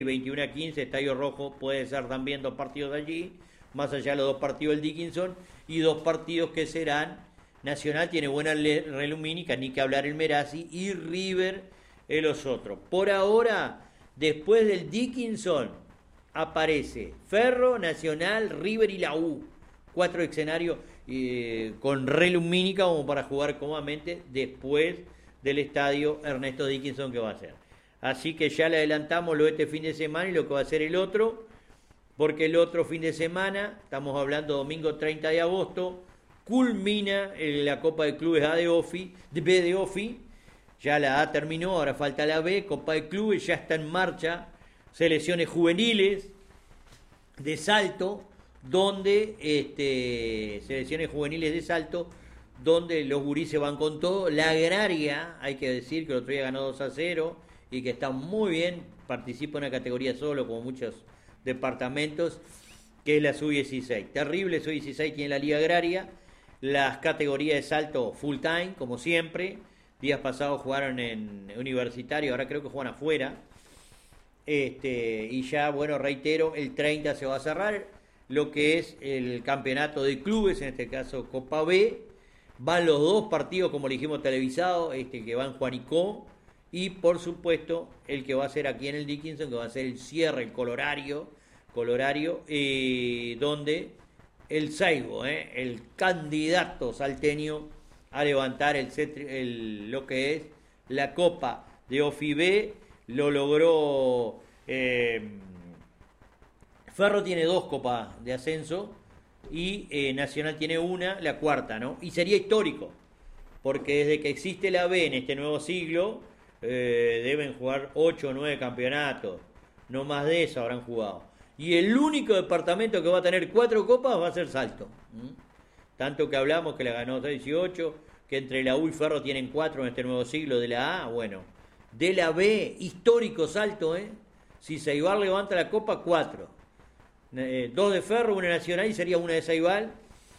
21 a 15, Estadio Rojo puede ser también 2 partidos allí, más allá de los 2 partidos del Dickinson, y 2 partidos que serán, Nacional tiene buena relumínica, ni que hablar el Merazzi, y River en los otros. Por ahora, después del Dickinson, aparece Ferro, Nacional, River y la U. 4 escenarios con relumínica como para jugar cómodamente después del estadio Ernesto Dickinson que va a ser. Así que ya le adelantamos lo de este fin de semana y lo que va a ser el otro, porque el otro fin de semana, estamos hablando domingo 30 de agosto, culmina la Copa de Clubes B de OFI, ya la A terminó, ahora falta la B, Copa de Clubes, ya está en marcha, selecciones juveniles de salto, donde selecciones juveniles de salto, donde los gurises van con todo. La Agraria, hay que decir que el otro día ganó 2-0 y que está muy bien, participa en una categoría solo, como muchos departamentos, que es la Sub-16. Terrible Sub-16 tiene la Liga Agraria, las categorías de salto full time, como siempre. Días pasados jugaron en Universitario, ahora creo que juegan afuera. Y ya, bueno, reitero, el 30 se va a cerrar lo que es el campeonato de clubes, en este caso Copa B. Van los 2 partidos, como le dijimos, televisados, que va en Juanico, y por supuesto el que va a ser aquí en el Dickinson, que va a ser el cierre, el colorario, donde el Seibo, el candidato salteño a levantar lo que es la Copa de OFI B, lo logró. Ferro tiene 2 copas de ascenso y Nacional tiene una, la cuarta, ¿no? Y sería histórico, porque desde que existe la B en este nuevo siglo, deben jugar 8 o 9 campeonatos, no más de eso habrán jugado. Y el único departamento que va a tener 4 copas va a ser Salto. Tanto que hablamos que la ganó 18, que entre la U y Ferro tienen 4 en este nuevo siglo de la A, bueno. De la B, histórico Salto, si Ceibal levanta la copa, 4. 2 de Ferro, 1 Nacional y sería 1 de Ceibal.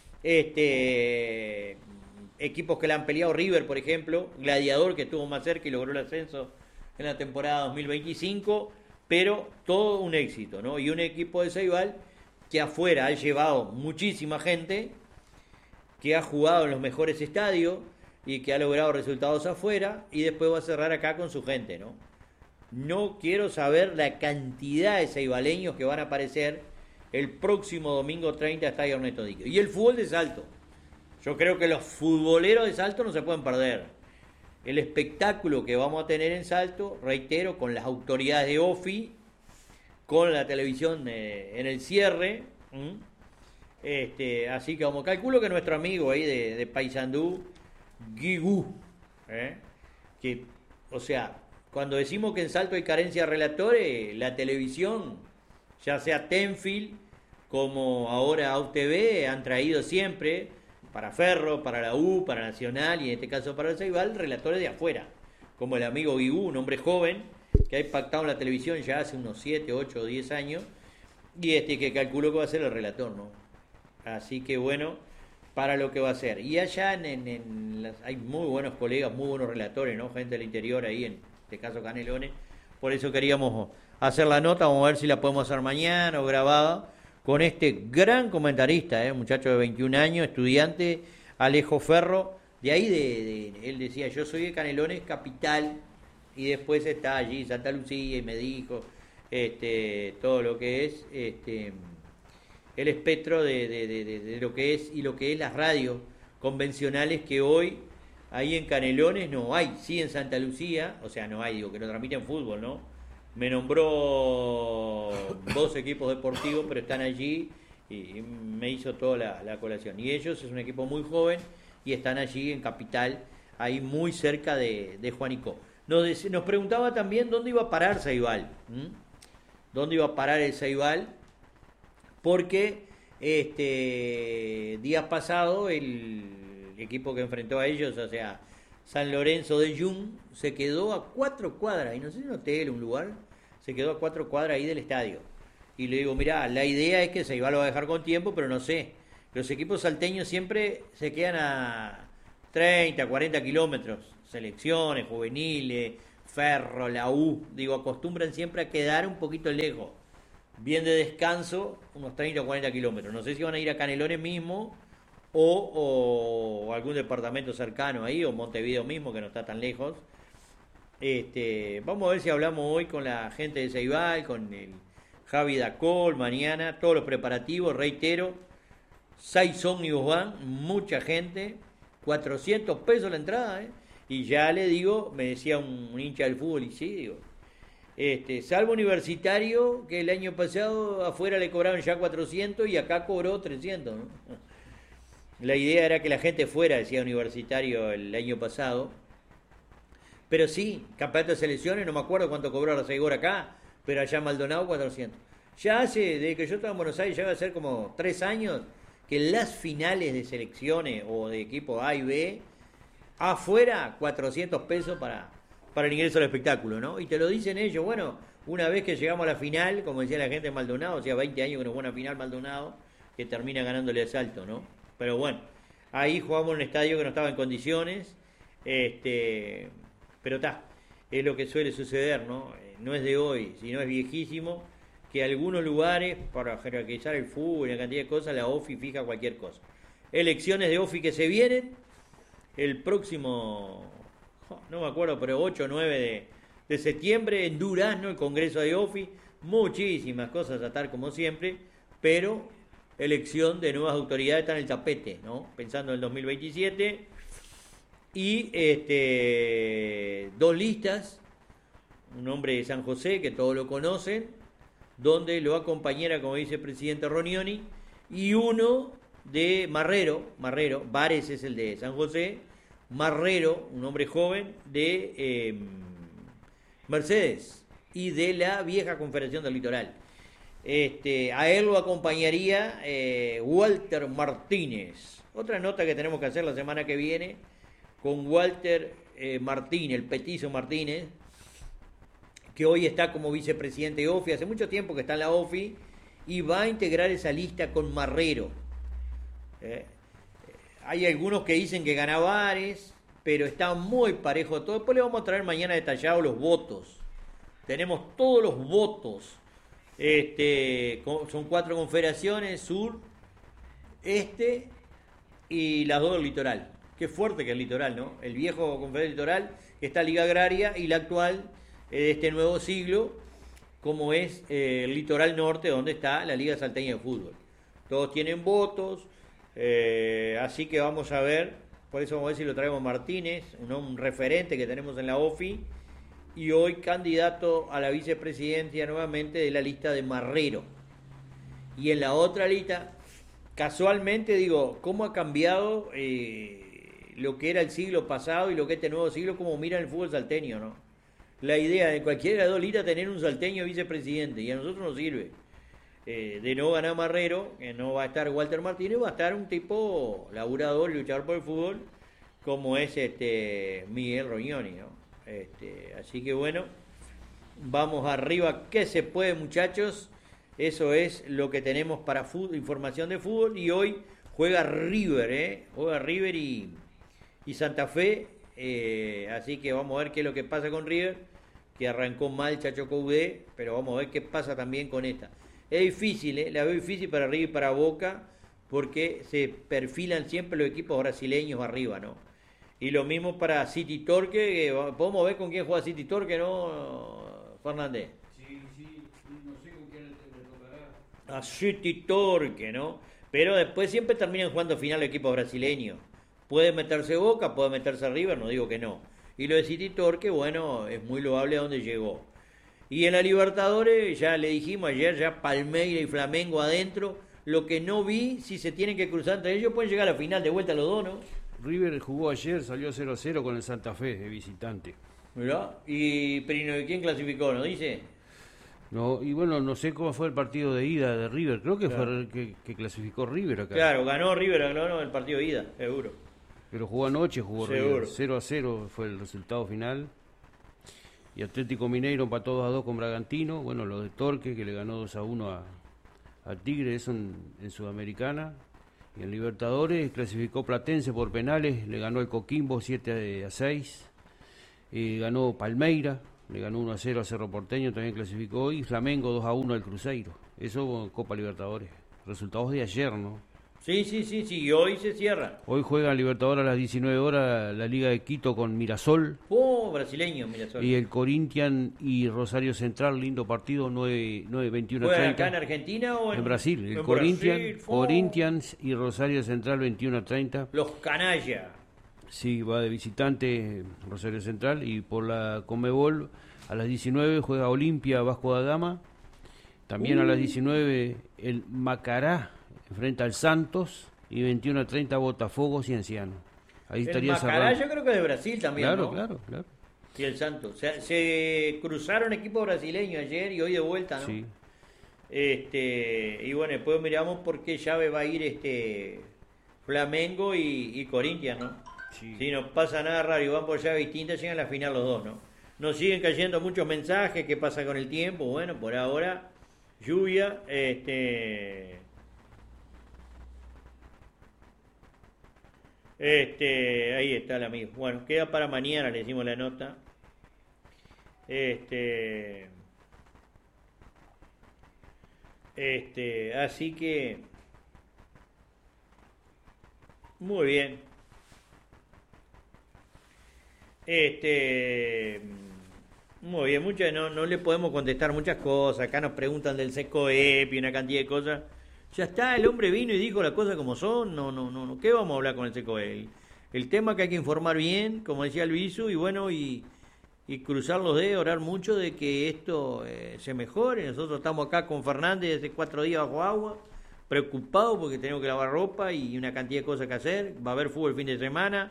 Equipos que la han peleado, River, por ejemplo, Gladiador, que estuvo más cerca y logró el ascenso en la temporada 2025, pero todo un éxito, ¿no? Y un equipo de Ceibal que afuera ha llevado muchísima gente, que ha jugado en los mejores estadios y que ha logrado resultados afuera, y después va a cerrar acá con su gente, ¿no? No quiero saber la cantidad de ceibaleños que van a aparecer el próximo domingo 30 a Estadio Ernesto Dickinson. Y el fútbol de Salto. Yo creo que los futboleros de Salto no se pueden perder. El espectáculo que vamos a tener en Salto, reitero, con las autoridades de OFI, con la televisión en el cierre. Así que como calculo que nuestro amigo ahí de Paysandú, Guigú, que, o sea, cuando decimos que en Salto hay carencia de relatores, la televisión, ya sea Tenfield como ahora AUTV, han traído siempre para Ferro, para la U, para Nacional y en este caso para el Ceibal, relatores de afuera, como el amigo Guigú, un hombre joven que ha impactado en la televisión ya hace unos 7, 8 o 10 años, y que calculó que va a ser el relator, ¿no? Así que bueno, para lo que va a ser. Y allá hay muy buenos colegas, muy buenos relatores, ¿no? Gente del interior ahí, en este caso Canelones. Por eso queríamos hacer la nota, vamos a ver si la podemos hacer mañana o grabada, con este gran comentarista, muchacho de 21 años, estudiante, Alejo Ferro. De ahí, él decía, yo soy de Canelones capital, y después está allí Santa Lucía, y me dijo todo lo que es el espectro de lo que es y lo que es las radios convencionales que hoy ahí en Canelones no hay. Sí, en Santa Lucía, o sea, no hay, digo, que no transmiten fútbol, ¿no? Me nombró 2 equipos deportivos, pero están allí y me hizo toda la colación. Y ellos es un equipo muy joven y están allí en Capital, ahí muy cerca de Juanico. Nos preguntaba también dónde iba a parar Ceibal. ¿Dónde iba a parar el Ceibal? Porque días pasados el equipo que enfrentó a ellos, o sea, San Lorenzo de Jun, se quedó a 4 cuadras, y no sé si un hotel, un lugar, se quedó a 4 cuadras ahí del estadio. Y le digo, mirá, la idea es que Ceibal lo va a dejar con tiempo, pero no sé. Los equipos salteños siempre se quedan a 30, 40 kilómetros. Selecciones, juveniles, Ferro, la U, digo, acostumbran siempre a quedar un poquito lejos. Bien de descanso, unos 30 o 40 kilómetros. No sé si van a ir a Canelones mismo o algún departamento cercano ahí, o Montevideo mismo, que no está tan lejos. Vamos a ver si hablamos hoy con la gente de Ceibal, con el Javi Dacol, mañana, todos los preparativos, reitero, 6 ómnibus van, mucha gente, 400 pesos la entrada, y ya le digo, me decía un hincha del fútbol, y sí, digo, salvo Universitario, que el año pasado afuera le cobraron ya 400 y acá cobró 300, ¿no? La idea era que la gente fuera, decía Universitario el año pasado, pero sí, campeonato de selecciones, no me acuerdo cuánto cobró Arcegor acá, pero allá en Maldonado 400. Ya hace, desde que yo estaba en Buenos Aires, ya va a ser como 3 años que las finales de selecciones o de equipo A y B, afuera 400 pesos para el ingreso al espectáculo, ¿no? Y te lo dicen ellos, bueno, una vez que llegamos a la final, como decía la gente de Maldonado, o sea, 20 años que no fue una final Maldonado, que termina ganándole a Salto, ¿no? Pero bueno, ahí jugamos en un estadio que no estaba en condiciones, pero está, es lo que suele suceder, ¿no? No es de hoy, sino es viejísimo, que algunos lugares, para jerarquizar el fútbol y una cantidad de cosas, la OFI fija cualquier cosa. Elecciones de OFI que se vienen, el próximo, no me acuerdo, pero 8 o 9 de septiembre, en Durazno, el Congreso de OFI, muchísimas cosas a estar como siempre, pero elección de nuevas autoridades está en el tapete, ¿no? Pensando en el 2027, y 2 listas, un hombre de San José, que todos lo conocen, donde lo acompañara como vicepresidente Ronioni, y uno de Marrero, Vares es el de San José, Marrero, un hombre joven de Mercedes y de la vieja Confederación del Litoral. A él lo acompañaría Walter Martínez. Otra nota que tenemos que hacer la semana que viene con Walter Martínez, el petizo Martínez, que hoy está como vicepresidente de OFI, hace mucho tiempo que está en la OFI, y va a integrar esa lista con Marrero. Hay algunos que dicen que gana Vares, pero está muy parejo todo. Después le vamos a traer mañana detallado los votos. Tenemos todos los votos. Son 4 confederaciones, sur, y las 2 del litoral. Qué fuerte que el litoral, ¿no? El viejo confederación litoral, que está Liga Agraria, y la actual de este nuevo siglo, como es el litoral norte, donde está la Liga Salteña de Fútbol. Todos tienen votos, así que vamos a ver, por eso vamos a ver si lo traemos Martínez, un referente que tenemos en la OFI, y hoy candidato a la vicepresidencia nuevamente de la lista de Marrero. Y en la otra lista, casualmente digo, cómo ha cambiado lo que era el siglo pasado y lo que es este nuevo siglo, cómo miran el fútbol salteño, ¿no? La idea de cualquiera de las 2 listas tener un salteño vicepresidente, y a nosotros nos sirve. De no ganar Marrero, que no va a estar Walter Martínez, va a estar un tipo laburador, luchador por el fútbol, como es Miguel Rognoni, ¿no? Así que bueno, vamos arriba, que se puede, muchachos. Eso es lo que tenemos para fútbol, información de fútbol, y hoy juega River, juega River y Santa Fe, así que vamos a ver qué es lo que pasa con River, que arrancó mal Chacho Coudet, pero vamos a ver qué pasa también con esta. Es difícil, la veo difícil para River y para Boca, porque se perfilan siempre los equipos brasileños arriba, ¿no? Y lo mismo para City Torque, que podemos ver con quién juega City Torque, ¿no, Fernández? Sí, no sé con quién le tocará. A City Torque, ¿no? Pero después siempre terminan jugando final los equipos brasileños. Puede meterse Boca, puede meterse River, no digo que no. Y lo de City Torque, bueno, es muy loable a donde llegó. Y en la Libertadores, ya le dijimos ayer, ya Palmeira y Flamengo adentro. Lo que no vi, si se tienen que cruzar entre ellos, pueden llegar a la final de vuelta los 2, ¿no? River jugó ayer, salió 0-0 con el Santa Fe de visitante. ¿Mirá? Pero ¿quién clasificó, no dice? No, y bueno, no sé cómo fue el partido de ida de River, creo que Claro. fue que clasificó River acá. Claro, ganó River, ganó el partido de ida, seguro. Pero jugó anoche, jugó Seguro. River. 0-0 fue el resultado final. Y Atlético Mineiro empató 2-2 con Bragantino. Bueno, lo de Torque, que le ganó 2-1 a Tigre, eso en Sudamericana. Y en Libertadores clasificó Platense por penales, le ganó el Coquimbo 7-6. Ganó Palmeira, le ganó 1-0 a Cerro Porteño, también clasificó, y Flamengo 2-1 al Cruzeiro. Eso Copa Libertadores. Resultados de ayer, ¿no? Sí, y hoy se cierra. Hoy juegan Libertadores a las 19 horas la Liga de Quito con Mirasol. Brasileño Mirasol. Y el Corinthians y Rosario Central, lindo partido, 21-30. ¿Juegan acá en Argentina o en Brasil? El Brasil, Corinthians y Rosario Central, 21-30. Los canallas. Sí, va de visitante Rosario Central. Y por la Conmebol, a las 19 juega Olimpia Vasco da Gama. También a las 19 el Macará enfrenta al Santos. Y 21-30 Botafogo Cienciano. Ahí estaría Macará cerrado. Yo creo que es de Brasil también, Claro, ¿no? claro. Y el Santos. Se cruzaron equipos brasileños ayer y hoy de vuelta, ¿no? Sí. Y bueno, después miramos por qué llave va a ir Flamengo y Corinthians, ¿no? Sí. Si no pasa nada raro y van por llaves distintas, llegan a la final los dos, ¿no? Nos siguen cayendo muchos mensajes, ¿qué pasa con el tiempo? Bueno, por ahora, lluvia, ahí está el amigo. Bueno, queda para mañana, le decimos la nota. Así que muy bien. Muy bien, no le podemos contestar muchas cosas. Acá nos preguntan del Secoep y una cantidad de cosas. Ya está, el hombre vino y dijo las cosas como son. No. ¿Qué vamos a hablar con el Secoep? El tema que hay que informar bien, como decía el Visu, y bueno, y cruzar los dedos, orar mucho de que esto se mejore. Nosotros estamos acá con Fernández hace 4 días bajo agua, preocupados porque tenemos que lavar ropa y una cantidad de cosas que hacer. Va a haber fútbol el fin de semana.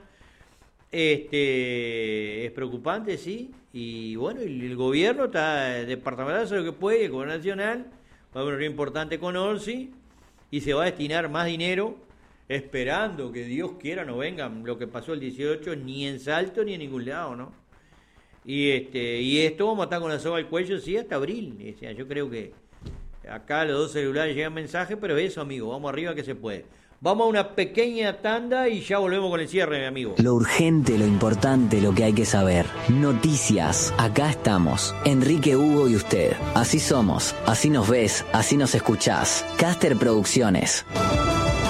Es preocupante, sí. Y bueno, el gobierno está departamental, hace lo que puede, el gobierno nacional va a haber una reunión importante con Orsi y se va a destinar más dinero, esperando que Dios quiera no vengan lo que pasó el 18 ni en Salto ni en ningún lado, ¿no? Y esto vamos a estar con la soga al cuello, sí, hasta abril. O sea, yo creo que acá los 2 celulares llegan mensajes, pero eso, amigo, vamos arriba que se puede. Vamos a una pequeña tanda y ya volvemos con el cierre, mi amigo. Lo urgente, lo importante, lo que hay que saber. Noticias. Acá estamos. Enrique, Hugo y usted. Así somos. Así nos ves. Así nos escuchás. Caster Producciones.